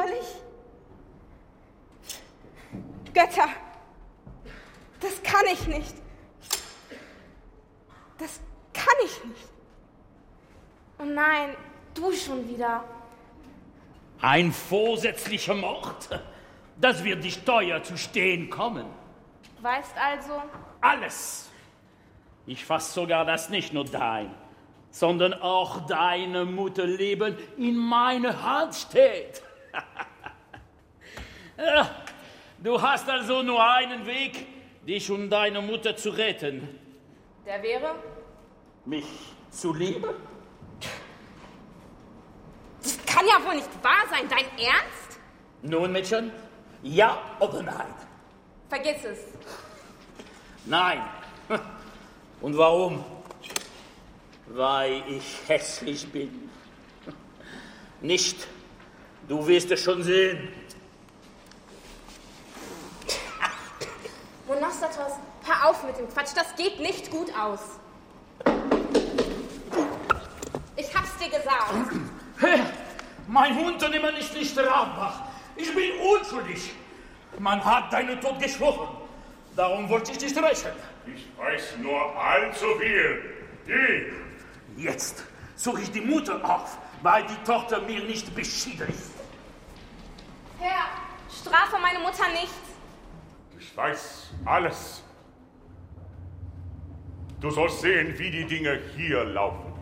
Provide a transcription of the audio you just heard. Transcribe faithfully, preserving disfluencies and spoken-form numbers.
soll ich? Götter, das kann ich nicht. Das kann ich nicht. Oh nein, du schon wieder. Ein vorsätzlicher Mord? Das wird dich teuer zu stehen kommen. Weißt also? Alles. Ich fass sogar, dass nicht nur dein, sondern auch deine Mutterleben in meiner Hand steht. Ja, du hast also nur einen Weg, dich und deine Mutter zu retten. Der wäre? Mich zu lieben? Das kann ja wohl nicht wahr sein, dein Ernst? Nun, Mädchen, ja oder nein? Vergiss es. Nein. Und warum? Weil ich hässlich bin. Nicht. Du wirst es schon sehen. Monostatos, hör auf mit dem Quatsch, das geht nicht gut aus. Ich hab's dir gesagt. Mein Unternehmen ist nicht strafbar. Ich bin unschuldig. Man hat deinen Tod geschworen. Darum wollte ich dich rächen. Ich weiß nur allzu viel. Geh! Jetzt suche ich die Mutter auf, weil die Tochter mir nicht beschieden ist. Herr, strafe meine Mutter nicht. Ich weiß alles. Du sollst sehen, wie die Dinge hier laufen.